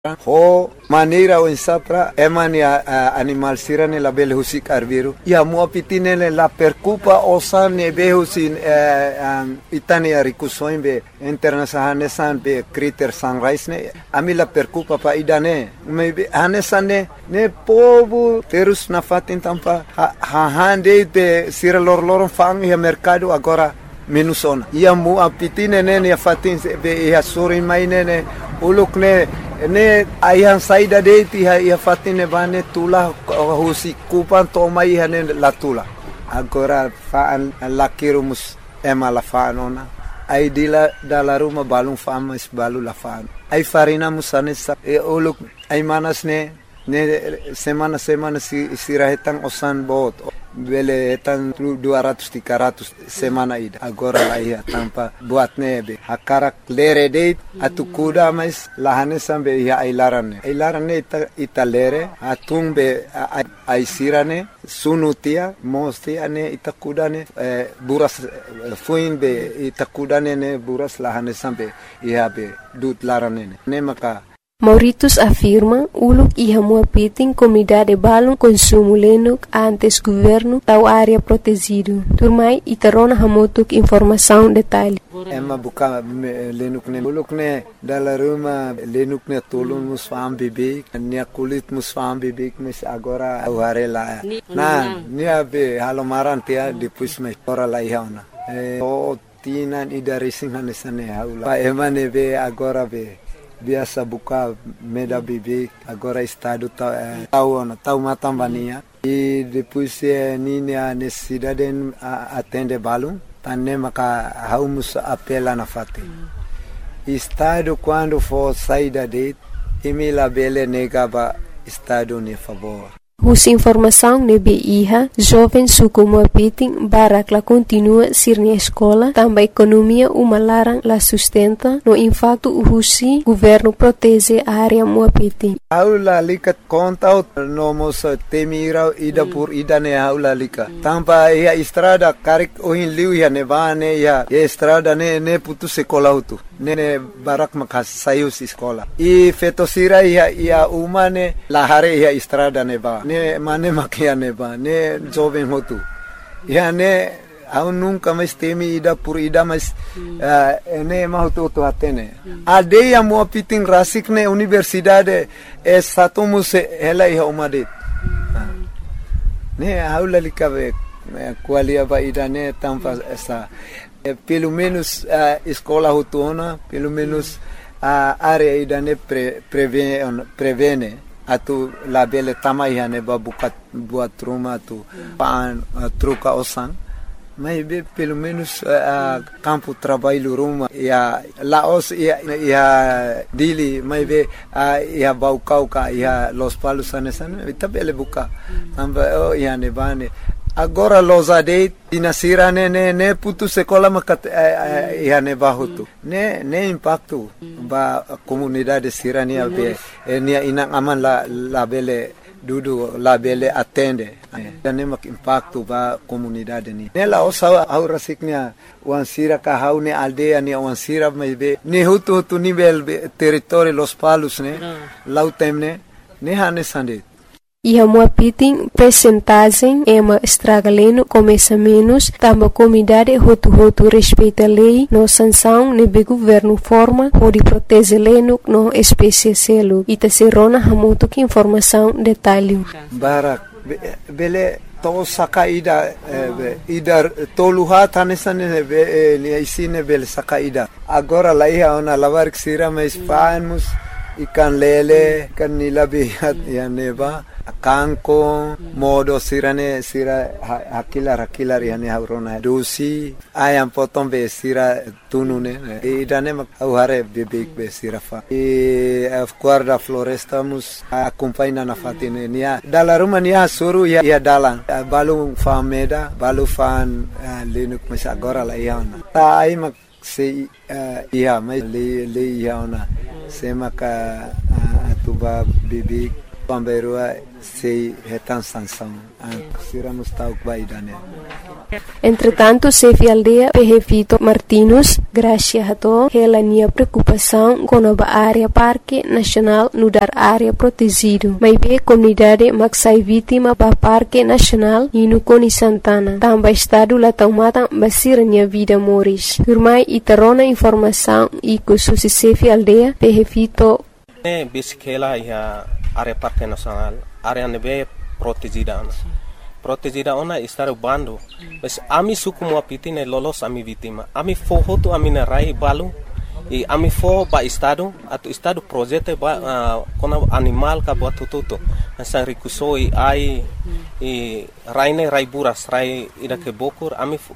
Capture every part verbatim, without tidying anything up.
Ho maneira o insapra emani animal sirane la bel husik arbiru ya muapitine la percupa osane be husin itani arikusoin be internasahane san be kriter sunrise ne ami la percupa pa idane me hanesane ne povo terus na fatin tampa ha hande be sira lor lor fang ya mercado agora minusona ya muapitine ne ya fatin be ya suri mainene ulukne ne ayhan saida de ti ha fatine bane tula husi kupan to mai hane la tula agora fa lakirumus ema la fanona ai dila dalla ruma balun famas balu la fan ai farina musane e uluk ai manas ne ne semana semana si sirahetan osan bot bele etan dua ratus tiga ratus semana ida agora la ia tampa buat nebe hakarak lere date atu kuda mais lahane sambe ia ailarane ailarane ita ita lere atumbe ai sirane sunutia mosti ane ita kudane buras fuin be ita kudane ne buras lahane sambe ia be dut larane ne maka Mauritius afirma uluk iha muapiting comunidade balon consumo lenuk antes governo tau área protegido. Turmai itarona hamotuk informação detalhe. Emma buka lenuk ne uluk ne dala ruma lenuk ne tolun musfam bibik nia kulit musfam bibik mes agora aware la. Na nia be halomaran tia depois me ora la ihauna. O tinan ida racing hanesane haula. Pa emane be agora be biasa buka meda bibi agora estado tau eh, tau na tau matambania e depois eh, nini a necessidade atende balum tanne maka haumus apela na fate estado quando for saída de emila bele negaba estado ne favor. Hus informação nebe iha, jovem suku muapiting barak la continua sirni escola, também economia uma larang la sustenta, no impacto husi governo protege a área muapiting. Aula likat kontaut nomos temirau ida pur ida ne aula lika. Tampa ia estrada karik ohin liu ya nevane ya estrada ne ne putu sekolah utu. Ne ne barak makas sayus sekolah. I fetosira ia ia umane lahare ia estrada neba. Ne mane makia neba ne jovem hotu ya ne au nunca mais temi ida por ida mas uh, ne mahutu to atene ade ya muapiting rasik ne universidade é satumus ela ia umade ne aula likabe qualia ba ida ne tampa essa pelo menos uh, escola hutuna pelo menos a uh, área ida ne pre, prevene prevene atu la bele tamai hane ba bukat buat rumah tu pan uh, truca osan mas be pelo menos uh, campo trabalho rumah ya laos ya ya dili mas be uh, ya baukau ka ya los palos anesan ita bele buka tamba oh ya ne bane agora los ade dinasira ne ne ne putu sekolah makat eh, ya ne bahutu ne ne impacto ba comunidade sirania be nia inang aman la la bele dudu la bele atende eh, ne mak impacto ba comunidade ni ne la osa aura siknya wan sira ka haune aldea ni wan sira me be ne hutu hutu nivel territorio los palos ne lautemne ne hane sande. Iha muapiting percentagem ema estragaleno começa menos, tamba comunidade hotu-hotu respeita lei, no sanção nebe governo forma, pode proteger leno no espécie selo. Ita serona hamuto que informação detalhe. Barak, bele to saka ida ida toluha tanesane be ni isine bele saka ida. Agora la iha ona lavar sira mais famus ikan lele kan nilabihat ya neba kanko modo sirane sira hakila hakila yani haurona dosi ayam potong be sira tunune idane mak auhare bebek be sira fa e guarda floresta mus acompanha na fatine nia dala rumania suru ya ya dalan balu fameda balu fan lenuk mas agora la iana ta ai mak se ia mai le le iana semaka atuba bebek pamberua sei retan sanção sira mustauk baidane Entretanto, chefe aldeia P G Vito Martinus, graças a to, ela tinha preocupação com a área Parque Nacional no dar área protegido. Mas bem, comunidade maxai vítima para Parque Nacional e no Coni Santana. Também estado lá tomada basira minha vida moris. Turmai e tarona informação e com o chefe aldeia P G Vito. É, bisquela e a área Parque Nacional, área nebe protegida. Protegida ona estar bando, mas ami suku mo apitine lolos ami vítima. Ami foho tu ami na rai balu, e ami fo ba estado, atu estado projeto ba uh, kona animal ka buat tututo. Asa rikusoi ai e raine rai buras rai ida ke bokur ami fo,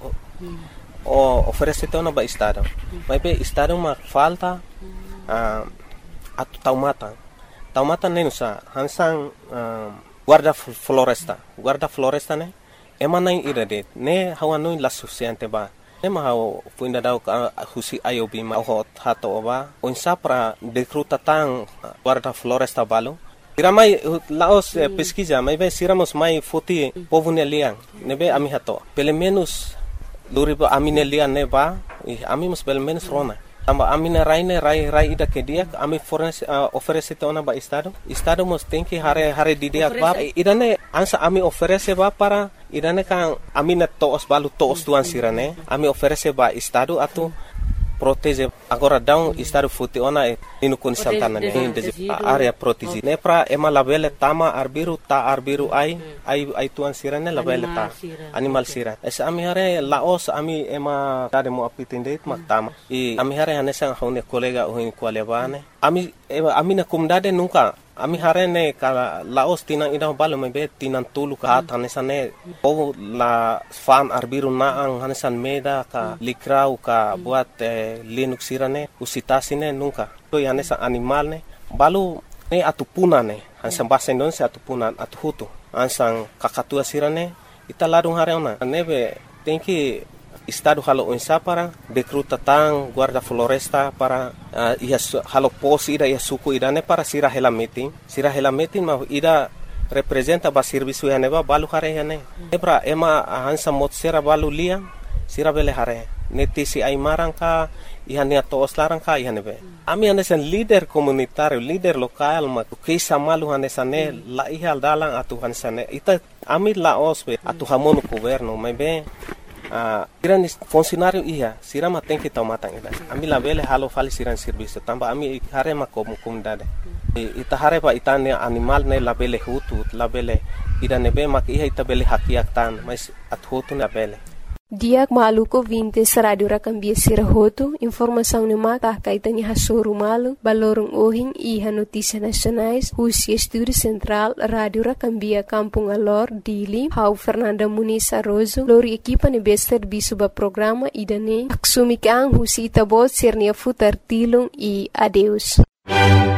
o oferece tona ba estado. Mas be estado ma falta uh, atu taumata. Taumata nenusa hansang uh, guarda floresta, guarda floresta ne, emana irade, ne hawanui la suficiente ba, ne ma hau puinda dau husi ayobi ma hot hato ba, onsa pra decruta tang guarda floresta balu. Iramai laos pesquisa, mai be siramos mai foti povune liang, ne be ami hato, pelo menos luriba amine liang ne ba, ami mus pelo menos rona. Tamba amina raine rai rai ida ke dia ami fornece uh, oferece tona ba estado estado mos tem que hare hare di dia ba idane ansa ami oferece ba para idane kan amina toos balu toos tuan sirane ami oferece ba estado atu protege agora down estado futi ona e inu kun santana ne de area protege ne pra ema labele tama arbiru ta arbiru ai ai ai tuan sirane labele ta animal sira es ami hare laos ami ema tade mo apitinde mak tama e ami hare hanesang haune kolega ohin kwalebane ami ami na kumdade nunca ami hare ne ka laos tinang ida balo mebe tinang tulu ka hanesane o la fan arbiru naang hanesan meda ka likrau ka buat eh, linux sirane usitasine nunca to hanesa animal ne balu ne atupuna ne hansan bahasa Indonesia atupunan atuhutu hansan kakatua sirane ita ladung hare ona nebe tenki estado halo onsa para decruta tang guarda floresta para uh, ia halo pos ida ia suku ida ne para sira hela meeting sira hela meeting ma ida representa ba serviço ya neba balu hare ya ne ebra ema hansa mot sera balu lia sira bele hare netisi ai marangka ihania toos larangka ihanebe ami hanesan leader komunitario leader lokal ma kisa malu hanesane la ihal dalang atu hanesane ita ami la osbe atu hamon governo mebe Uh, iran funcionário ia sirama tem que tomar tang ida ami la bele halo fali siran serviço tamba ami hare ma como comunidade e ita hare pa itane animal ne la bele hutu la bele ida nebe mak ia ita bele hakiak tan mas at hutu na bele Diak maluko vinte radio rakambia sirahoto informação ne mata kaitan ya hasoru malu balorong ohing iha notícia nacionais Husi Estúdio Central Radio Rakambia Kampung Alor Dili Hau Fernanda Muniz Arrozo lori equipa ne bester bisuba programa idane aksumi kang husi itabot sernia futar tilung e adeus